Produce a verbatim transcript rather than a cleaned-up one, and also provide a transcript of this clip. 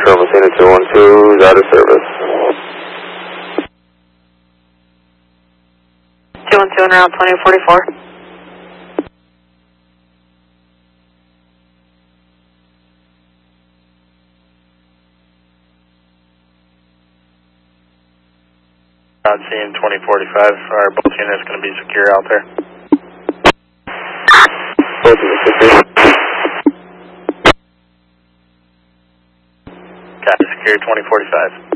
Metro Messina two one two is out of service. two one two and around twenty forty-four. I'm seeing twenty forty-five. Our both units going to be secure out there. Both units secure. Copy, secure twenty forty-five.